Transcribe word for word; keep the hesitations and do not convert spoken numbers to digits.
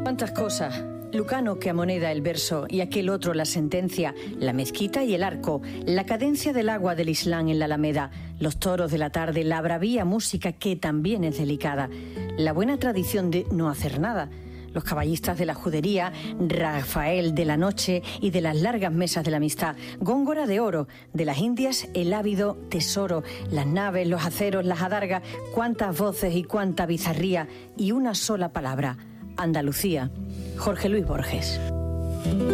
Cuántas cosas. Lucano que amoneda el verso y aquel otro la sentencia, la mezquita y el arco, la cadencia del agua del Islam en la Alameda, los toros de la tarde, la bravía música que también es delicada, la buena tradición de no hacer nada, los caballistas de la judería, Rafael de la noche y de las largas mesas de la amistad, Góngora de oro, de las Indias el ávido tesoro, las naves, los aceros, las adargas, cuántas voces y cuánta bizarría y una sola palabra, Andalucía. Jorge Luis Borges.